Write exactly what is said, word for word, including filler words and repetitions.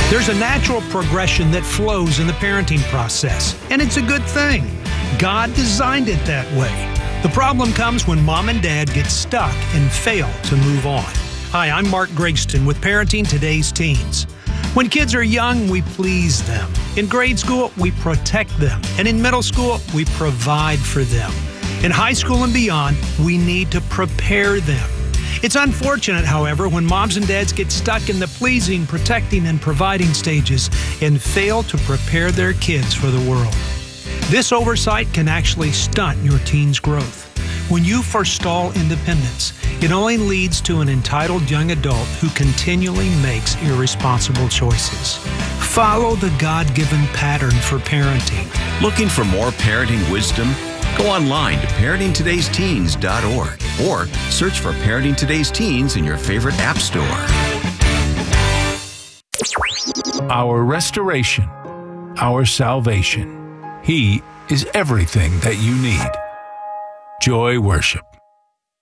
There's a natural progression that flows in the parenting process, and it's a good thing. God designed it that way. The problem comes when mom and dad get stuck and fail to move on. Hi, I'm Mark Gregston with Parenting Today's Teens. When kids are young, we please them. In grade school, we protect them. And in middle school, we provide for them. In high school and beyond, we need to prepare them. It's unfortunate, however, when moms and dads get stuck in the pleasing, protecting, and providing stages and fail to prepare their kids for the world. This oversight can actually stunt your teen's growth. When you forestall independence, it only leads to an entitled young adult who continually makes irresponsible choices. Follow the God-given pattern for parenting. Looking for more parenting wisdom? Go online to parenting todays teens dot org or search for Parenting Today's Teens in your favorite app store. Our restoration, our salvation. He is everything that you need. Joy Worship.